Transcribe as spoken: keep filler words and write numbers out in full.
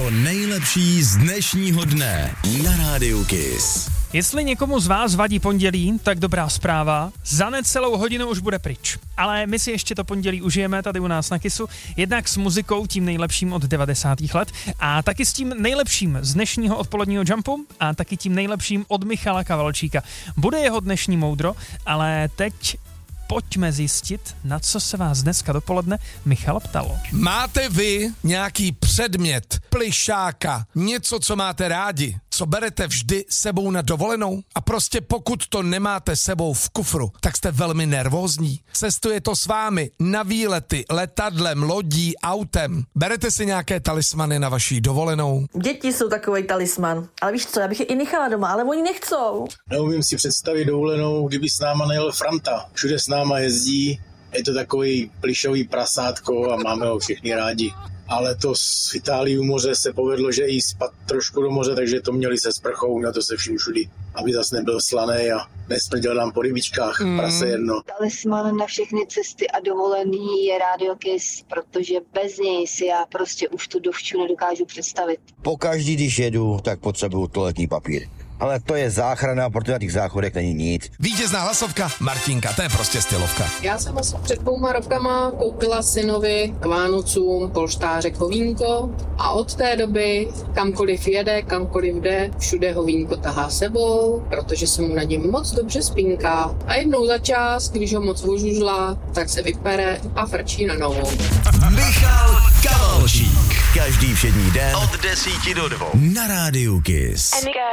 To nejlepší z dnešního dne na Rádiu Kiss. Jestli někomu z vás vadí pondělí, tak dobrá zpráva. Za necelou hodinu už bude pryč. Ale my si ještě to pondělí užijeme tady u nás na Kissu. Jednak s muzikou, tím nejlepším od devadesátých let. A taky s tím nejlepším z dnešního odpoledního jumpu. A taky tím nejlepším od Michala Kavalčíka. Bude jeho dnešní moudro, ale teď pojďme zjistit, na co se vás dneska dopoledne Michal ptalo. Máte vy nějaký předmět, plišáka, něco, co máte rádi, co berete vždy sebou na dovolenou? A prostě pokud to nemáte sebou v kufru, tak jste velmi nervózní. Cestuje to s vámi na výlety, letadlem, lodí, autem. Berete si nějaké talismany na vaší dovolenou? Děti jsou takovej talisman. Ale víš co, já bych je i nechala doma, ale oni nechcou. Neumím si představit dovolenou, kdyby s náma nejel Franta. Všude s náma jezdí, je to takový plišový prasátko a máme ho všichni rádi. Ale to z Itálii u moře se povedlo, že i spad trošku do moře, takže to měli se sprchou, na to se všim všudy, aby zase nebyl slaný a nesmrděl nám po rybičkách, mm. prase jedno. Talisman na všechny cesty a dovolený je Radio Kiss, protože bez něj si já prostě už tu dovču nedokážu představit. Pokaždý, když jedu, tak potřebuju toaletní papír. Ale to je záchrana, protože na těch záchodech není nic. Vítězná hlasovka Martinka, to je prostě stylovka. Já jsem asi před dvouma rokama koupila synovi k Vánocům polštářek hovínko a od té doby kamkoliv jede, kamkoliv jde, všude hovínko tahá sebou, protože se mu na něm moc dobře spinká. A jednou za čas, když ho moc ožužla, tak se vypere a frčí na novou. Michal Kavalčík. Každý všední den od desíti do dvou na Rádiu Kiss.